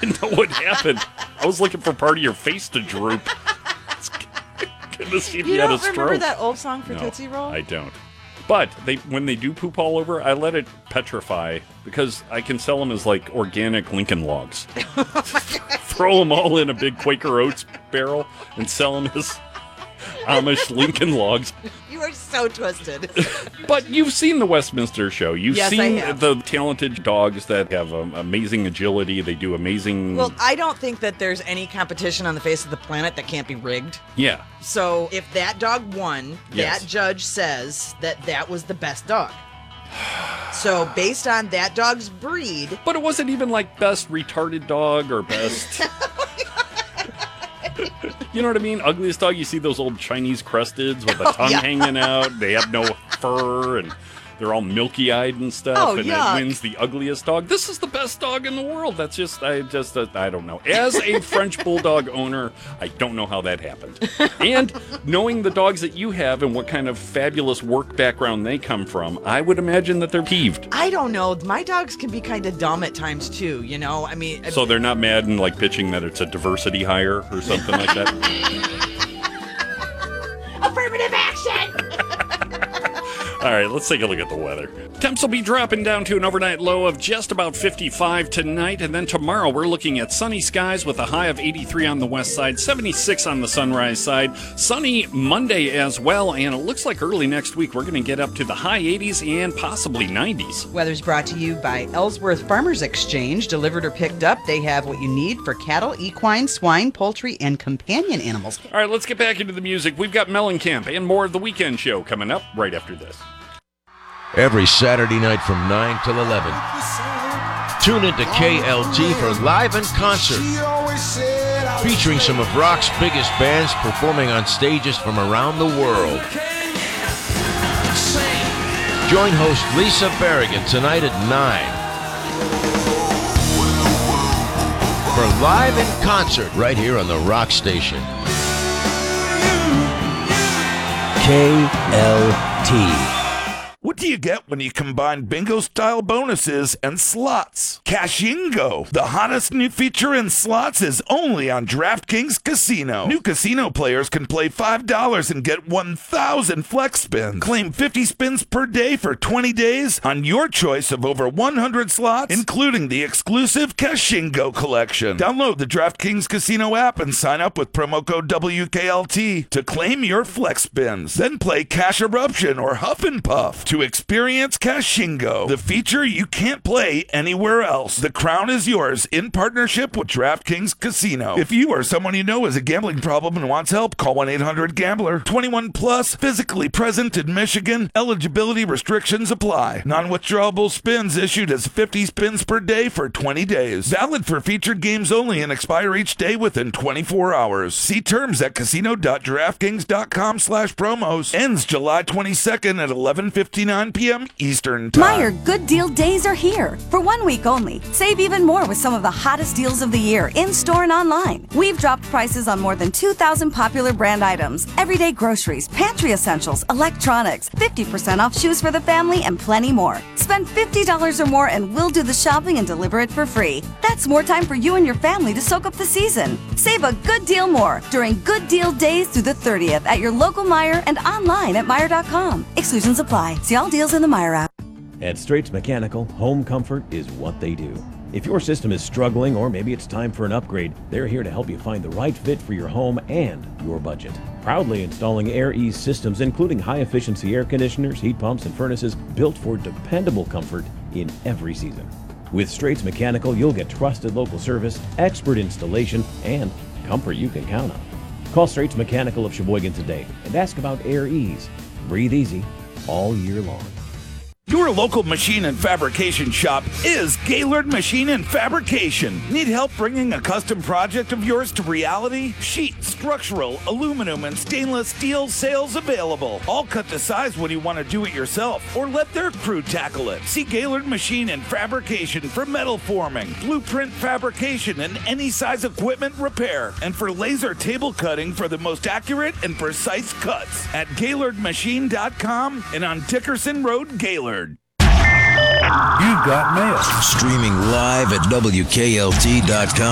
didn't know what happened. I was looking for part of your face to droop. Goodness, if you had a stroke. You don't remember that old song for No, Tootsie Roll? I don't. But when they do poop all over, I let it petrify because I can sell them as like organic Lincoln logs. Throw them all in a big Quaker Oats barrel and sell them as Amish Lincoln logs. You are so twisted. But you've seen the Westminster Show. You've Yes, I seen have. the talented dogs that have amazing agility. They do amazing... Well, I don't think that there's any competition on the face of the planet that can't be rigged. Yeah. So if that dog won, Yes. that judge says that was the best dog. So based on that dog's breed... But it wasn't even like best retarded dog or best... You know what I mean? Ugliest dog, you see those old Chinese cresteds with the tongue yeah. hanging out. They have no fur and they're all milky-eyed and stuff. Oh, and yuck. it wins the ugliest dog. This is the best dog in the world. That's I don't know. As a French Bulldog owner, I don't know how that happened. And knowing the dogs that you have and what kind of fabulous work background they come from, I would imagine that they're peeved. I don't know. My dogs can be kind of dumb at times, too, you know? I mean... So they're not mad and like pitching that it's a diversity hire or something like that? Affirmative action! All right, let's take a look at the weather. Temps will be dropping down to an overnight low of just about 55 tonight, and then tomorrow we're looking at sunny skies with a high of 83 on the west side, 76 on the sunrise side. Sunny Monday as well, and it looks like early next week we're going to get up to the high 80s and possibly 90s. Weather's brought to you by Ellsworth Farmers Exchange. Delivered or picked up, they have what you need for cattle, equine, swine, poultry, and companion animals. All right, let's get back into the music. We've got Mellencamp and more of the weekend show coming up right after this. Every Saturday night from 9 till 11. Tune into KLT for Live in Concert, featuring some of rock's biggest bands performing on stages from around the world. Join host Lisa Berrigan tonight at 9 for Live in Concert right here on the Rock Station. KLT. What do you get when you combine bingo-style bonuses and slots? Cashingo, the hottest new feature in slots, is only on DraftKings Casino. New casino players can play $5 and get 1,000 flex spins. Claim 50 spins per day for 20 days on your choice of over 100 slots, including the exclusive Cashingo collection. Download the DraftKings Casino app and sign up with promo code WKLT to claim your flex spins. Then play Cash Eruption or Huff and Puff to experience Cashingo, the feature you can't play anywhere else. The crown is yours in partnership with DraftKings Casino. If you or someone you know has a gambling problem and wants help, call 1-800-GAMBLER. 21 plus, physically present in Michigan. Eligibility restrictions apply. Non-withdrawable spins issued as 50 spins per day for 20 days. Valid for featured games only and expire each day within 24 hours. See terms at casino.draftkings.com/promos. Ends July 22nd at 11:59 p.m. Eastern Time. Meijer Good Deal Days are here. For 1 week only, save even more with some of the hottest deals of the year in-store and online. We've dropped prices on more than 2,000 popular brand items, everyday groceries, pantry essentials, electronics, 50% off shoes for the family, and plenty more. Spend $50 or more and we'll do the shopping and deliver it for free. That's more time for you and your family to soak up the season. Save a good deal more during Good Deal Days through the 30th at your local Meijer and online at Meijer.com. Exclusions apply. See all deals in the Meijer app. At Straits Mechanical, home comfort is what they do. If your system is struggling or maybe it's time for an upgrade, they're here to help you find the right fit for your home and your budget. Proudly installing Air Ease systems, including high-efficiency air conditioners, heat pumps, and furnaces built for dependable comfort in every season. With Straits Mechanical, you'll get trusted local service, expert installation, and comfort you can count on. Call Straits Mechanical of Sheboygan today and ask about Air Ease. Breathe easy all year long. Your local machine and fabrication shop is Gaylord Machine and Fabrication. Need help bringing a custom project of yours to reality? Sheet, structural, aluminum, and stainless steel sales available. All cut to size when you want to do it yourself or let their crew tackle it. See Gaylord Machine and Fabrication for metal forming, blueprint fabrication, and any size equipment repair. And for laser table cutting for the most accurate and precise cuts at GaylordMachine.com and on Dickerson Road, Gaylord. You've got mail. Streaming live at WKLT.com.